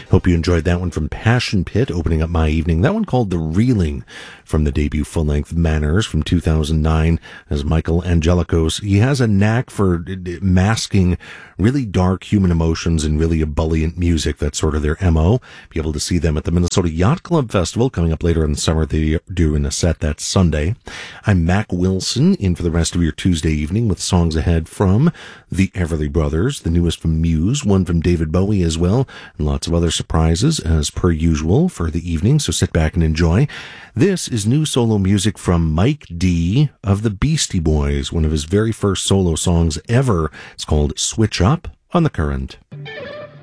Hope you enjoyed that one from Passion Pit, opening up my evening. That one called The Reeling, from the debut full-length Manners from 2009 as Michael Angelikos. He has a knack for masking really dark human emotions and really ebullient music. That's sort of their MO. Be able to see them at the Minnesota Yacht Club Festival coming up later in the summer. They do in a set that Sunday. I'm Mac Wilson, in for the rest of your Tuesday evening with songs ahead from the Everly Brothers, the newest from Muse, one from David Bowie as well, and lots of other surprises as per usual for the evening, so sit back and enjoy. This is new solo music from Mike D of the Beastie Boys, one of his very first solo songs ever. It's called Switch Up on The Current.